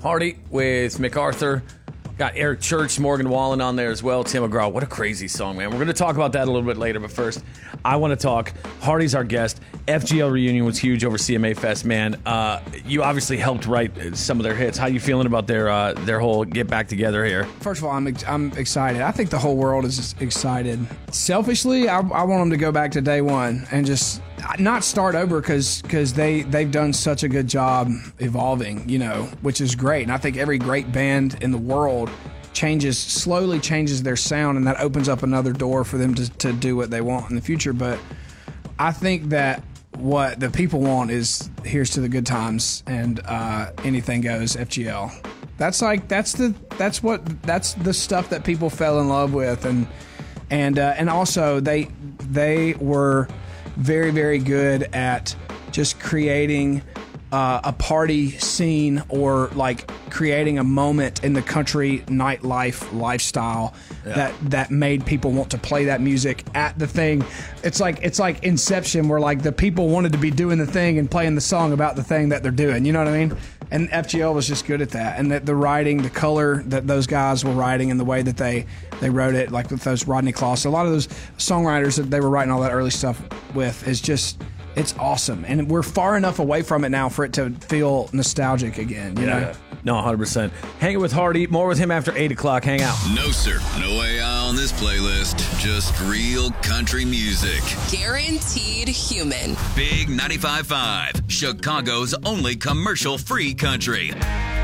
Hardy with MacArthur. Got Eric Church, Morgan Wallen on there as well. Tim McGraw. What a crazy song, man. We're going to talk about that a little bit later, but first, I want to talk. Hardy's our guest. FGL reunion was huge over CMA Fest, man. You obviously helped write some of their hits. How you feeling about their whole get back together here? First of all, I'm excited. I think the whole world is excited. Selfishly, I want them to go back to day one and just not start over because they've done such a good job evolving, which is great. And I think every great band in the world slowly changes their sound, and that opens up another door for them to do what they want in the future. But I think that what the people want is here's to the good times and anything goes FGL. That's the stuff that people fell in love with, and also they were very, very good at just creating a party scene or like creating a moment in the country nightlife lifestyle that made people want to play that music at the thing. It's like Inception, where like the people wanted to be doing the thing and playing the song about the thing that they're doing. You know what I mean? And FGL was just good at that. And the writing, the color that those guys were writing, and the way that they wrote it, like with those Rodney Claus, a lot of those songwriters that they were writing all that early stuff with, is just, it's awesome. And we're far enough away from it now for it to feel nostalgic again, you know? No, 100%. Hanging with Hardy. More with him after 8 o'clock. Hang out. No, sir. No AI on this playlist. Just real country music. Guaranteed human. Big 95.5. Chicago's only commercial-free country.